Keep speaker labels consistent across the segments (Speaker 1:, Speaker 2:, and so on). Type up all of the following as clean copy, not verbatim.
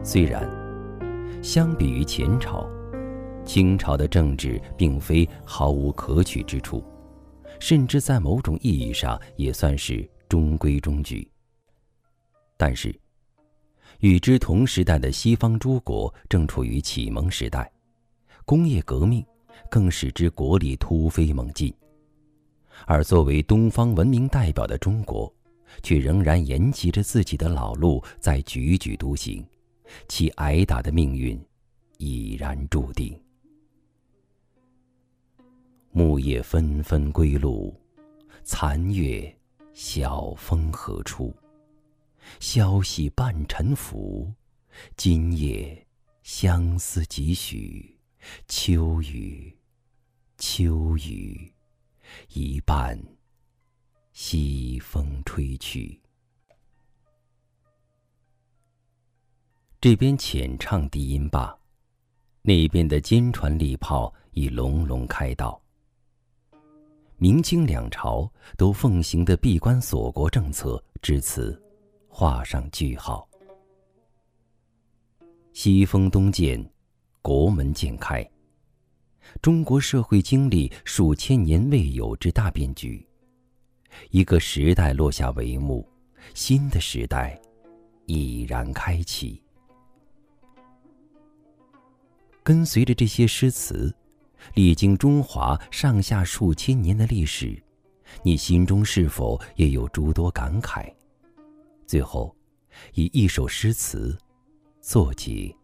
Speaker 1: 虽然相比于前朝，清朝的政治并非毫无可取之处，甚至在某种意义上也算是中规中矩。但是与之同时代的西方诸国正处于启蒙时代，工业革命更使之国力突飞猛进，而作为东方文明代表的中国，却仍然沿袭着自己的老路在踽踽独行，其挨打的命运已然注定。木叶纷纷归路，残月晓风何处？消息半沉浮，今夜相思几许？秋雨，秋雨，一半西风吹去。这边浅唱低音罢，那边的坚船利炮已隆隆开道。明清两朝都奉行的闭关锁国政策至此画上句号。西风东渐，国门渐开，中国社会经历数千年未有之大变局，一个时代落下帷幕，新的时代已然开启。跟随着这些诗词，历经中华上下数千年的历史，你心中是否也有诸多感慨？最后以一首诗词作结。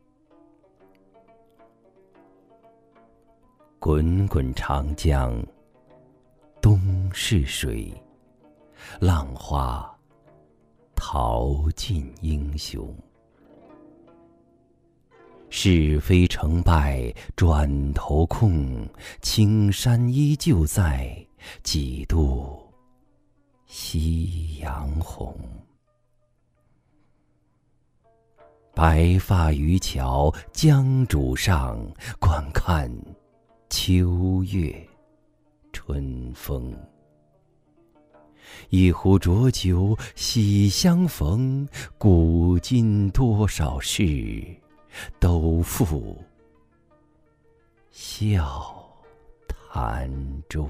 Speaker 1: 滚滚长江东逝水，浪花淘尽英雄。是非成败转头空，青山依旧在，几度夕阳红。白发渔樵江渚上，观看秋月春风。一壶浊酒喜相逢，古今多少事，都付笑谈中。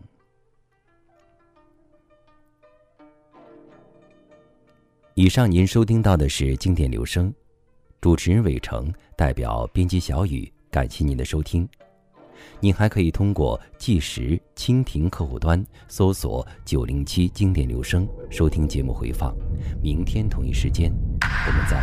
Speaker 1: 以上您收听到的是经典留声，主持人伟成，代表编辑小雨，感谢您的收听。您还可以通过计时蜻蜓客户端搜索907经典留声收听节目回放。明天同一时间我们再